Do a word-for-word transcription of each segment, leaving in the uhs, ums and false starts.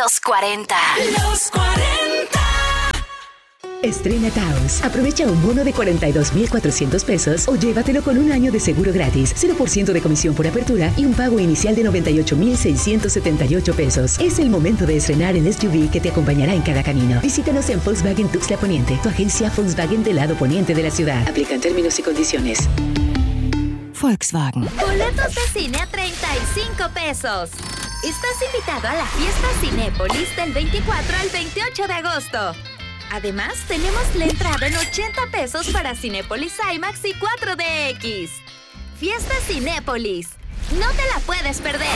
Los cuarenta. Los cuarenta. Estrena Taos. Aprovecha un bono de cuarenta y dos mil cuatrocientos pesos o llévatelo con un año de seguro gratis, cero por ciento de comisión por apertura y un pago inicial de noventa y ocho mil seiscientos setenta y ocho pesos. Es el momento de estrenar el S U V que te acompañará en cada camino. Visítanos en Volkswagen Tuxtla Poniente, tu agencia Volkswagen del lado poniente de la ciudad. Aplican términos y condiciones. Volkswagen. Boletos de cine a treinta y cinco pesos. Estás invitado a la fiesta Cinépolis del veinticuatro al veintiocho de agosto. Además, tenemos la entrada en ochenta pesos para Cinépolis IMAX y cuatro D X. Fiesta Cinépolis. No te la puedes perder.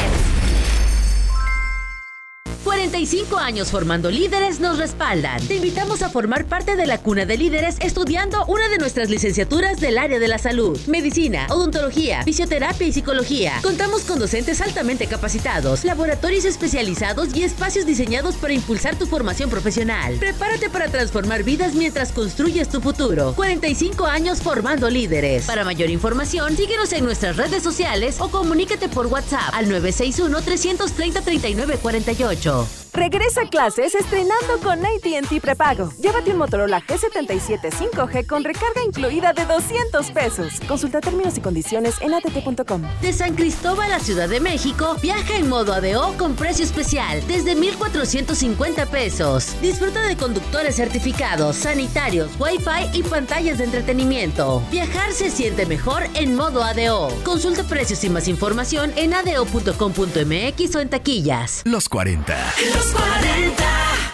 cuarenta y cinco años formando líderes nos respaldan. Te invitamos a formar parte de la cuna de líderes estudiando una de nuestras licenciaturas del área de la salud, medicina, odontología, fisioterapia y psicología. Contamos con docentes altamente capacitados, laboratorios especializados y espacios diseñados para impulsar tu formación profesional. Prepárate para transformar vidas mientras construyes tu futuro. cuarenta y cinco años formando líderes. Para mayor información, síguenos en nuestras redes sociales o comunícate por WhatsApp al nueve seis uno, tres tres cero, tres nueve cuatro ocho. Regresa a clases estrenando con A T and T Prepago. Llévate un Motorola G setenta y siete cinco G con recarga incluida de doscientos pesos. Consulta términos y condiciones en a t t punto com. De San Cristóbal a Ciudad de México, viaja en modo A D O con precio especial desde mil cuatrocientos cincuenta pesos. Disfruta de conductores certificados, sanitarios, Wi-Fi y pantallas de entretenimiento. Viajar se siente mejor en modo A D O. Consulta precios y más información en a d o punto com punto m x o en taquillas. Los cuarenta. Los cuarenta.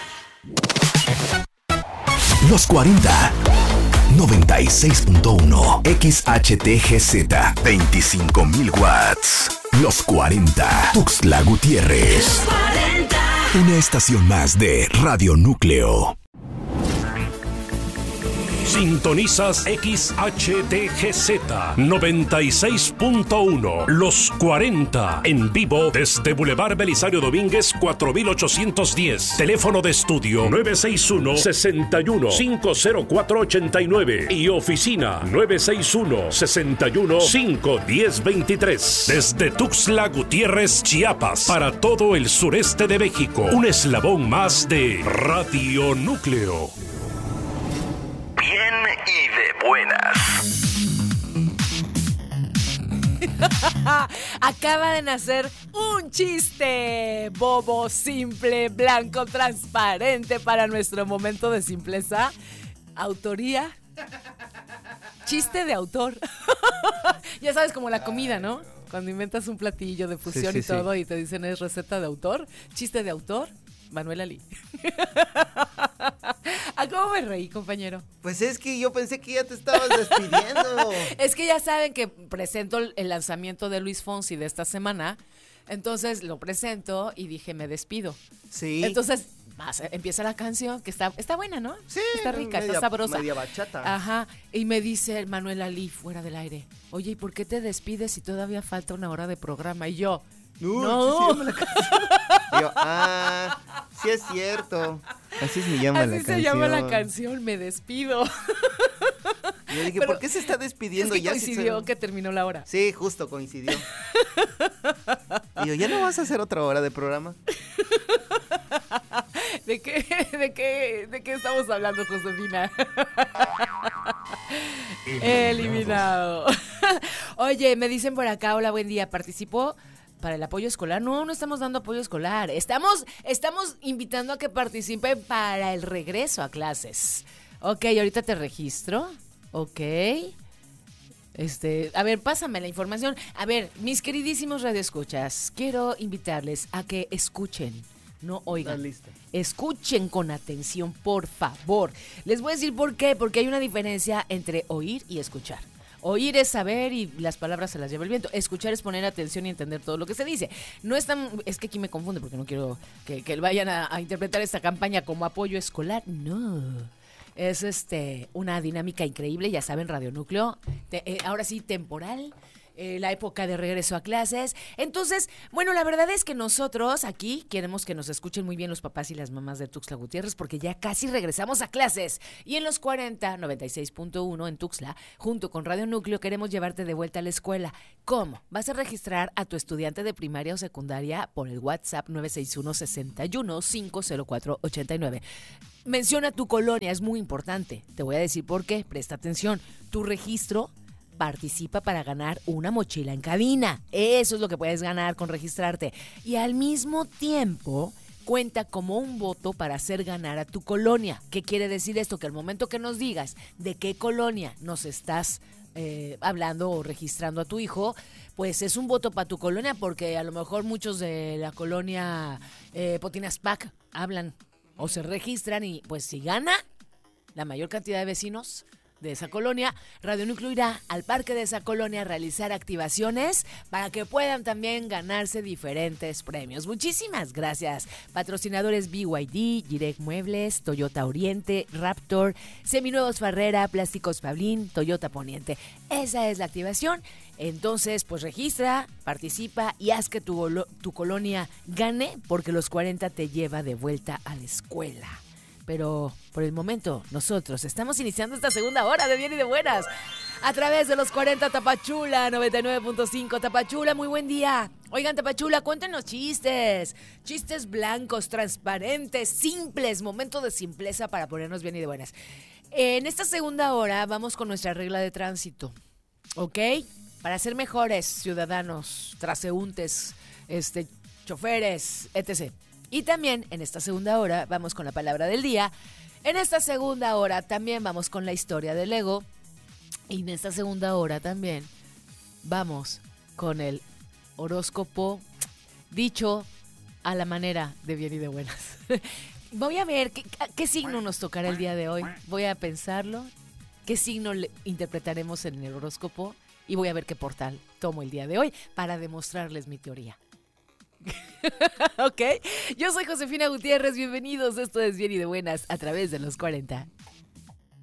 Los cuarenta. noventa y seis punto uno. X H T G Z. veinticinco mil watts. Los cuarenta. Tuxtla Gutiérrez. Los cuarenta. Una estación más de Radio Núcleo. Sintonizas X H T G Z noventa y seis punto uno. Los cuarenta. En vivo desde Boulevard Belisario Domínguez cuatro mil ochocientos diez. Teléfono de estudio nueve seis uno, seis uno, cinco cero cuatro ocho nueve y oficina nueve seis uno, seis uno, cinco uno cero dos tres. Desde Tuxtla Gutiérrez, Chiapas, para todo el sureste de México. Un eslabón más de Radio Núcleo. Bien y de buenas. Acaba de nacer un chiste bobo, simple, blanco, transparente para nuestro momento de simpleza. Autoría. Chiste de autor. Ya sabes, como la comida, ¿no? Cuando inventas un platillo de fusión sí, sí, y todo sí. Y te dicen es receta de autor. Chiste de autor. Manuel Ali. ¿A cómo me reí, compañero? Pues es que yo pensé que ya te estabas despidiendo. Es que ya saben que presento el lanzamiento de Luis Fonsi de esta semana. Entonces lo presento y dije, me despido. Sí. Entonces más, empieza la canción, que está, está buena, ¿no? Sí. Está rica, media, está sabrosa. Media bachata. Ajá. Y me dice Manuel Ali fuera del aire, oye, ¿y por qué te despides si todavía falta una hora de programa? Y yo... Uh, no. Así se llama la canción. Yo, ah, sí es cierto. Así se llama así la se canción. llama la canción, me despido. Yo dije, Pero ¿por qué se está despidiendo? Es que ya coincidió si se... que terminó la hora. Sí, justo coincidió. Y yo, ¿ya no vas a hacer otra hora de programa? ¿De qué, de qué, de qué estamos hablando, Josefina? Eliminado. Oye, me dicen por acá, hola, buen día, ¿participó para el apoyo escolar? No, no estamos dando apoyo escolar. Estamos, estamos invitando a que participen para el regreso a clases. Ok, ahorita te registro. Ok. Este, a ver, pásame la información. A ver, mis queridísimos radioescuchas, quiero invitarles a que escuchen, no oigan. Escuchen con atención, por favor. Les voy a decir por qué, porque hay una diferencia entre oír y escuchar. Oír es saber y las palabras se las lleva el viento. Escuchar es poner atención y entender todo lo que se dice. No es tan... Es que aquí me confunde porque no quiero que, que vayan a, a interpretar esta campaña como apoyo escolar. No. Es este una dinámica increíble, ya saben, Radio Núcleo. Te, eh, ahora sí, temporal. eh, la época de regreso a clases. Entonces, bueno, la verdad es que nosotros aquí queremos que nos escuchen muy bien los papás y las mamás de Tuxtla Gutiérrez porque ya casi regresamos a clases. Y en los cuarenta, noventa y seis punto uno en Tuxtla, junto con Radio Núcleo, queremos llevarte de vuelta a la escuela. ¿Cómo? Vas a registrar a tu estudiante de primaria o secundaria por el WhatsApp nueve seis uno, seis uno, cinco cero cuatro, ocho nueve. Menciona tu colonia, es muy importante. Te voy a decir por qué. Presta atención. Tu registro participa para ganar una mochila en cabina. Eso es lo que puedes ganar con registrarte. Y al mismo tiempo cuenta como un voto para hacer ganar a tu colonia. ¿Qué quiere decir esto? Que al momento que nos digas de qué colonia nos estás eh, hablando o registrando a tu hijo, pues es un voto para tu colonia, porque a lo mejor muchos de la colonia eh, Potinaspac hablan o se registran y pues si gana la mayor cantidad de vecinos de esa colonia, Radio Núcleo irá al parque de esa colonia a realizar activaciones para que puedan también ganarse diferentes premios. Muchísimas gracias. Patrocinadores B Y D, Girec Muebles, Toyota Oriente, Raptor, Seminuevos Farrera, Plásticos Pablín, Toyota Poniente. Esa es la activación. Entonces, pues registra, participa y haz que tu, tu colonia gane, porque los cuarenta te lleva de vuelta a la escuela. Pero por el momento nosotros estamos iniciando esta segunda hora de Bien y de Buenas a través de los cuarenta Tapachula, noventa y nueve punto cinco Tapachula, muy buen día. Oigan, Tapachula, cuéntenos chistes, chistes blancos, transparentes, simples, momento de simpleza para ponernos bien y de buenas. En esta segunda hora vamos con nuestra regla de tránsito, ¿ok? Para ser mejores ciudadanos, transeúntes, este, choferes, etcétera. Y también en esta segunda hora vamos con la palabra del día. En esta segunda hora también vamos con la historia del ego. Y en esta segunda hora también vamos con el horóscopo dicho a la manera de Bien y de Buenas. Voy a ver qué, qué signo nos tocará el día de hoy. Voy a pensarlo. ¿Qué signo le interpretaremos en el horóscopo? Y voy a ver qué portal tomo el día de hoy para demostrarles mi teoría. Ok, yo soy Josefina Gutiérrez, bienvenidos, esto es Bien y de Buenas a través de los cuarenta.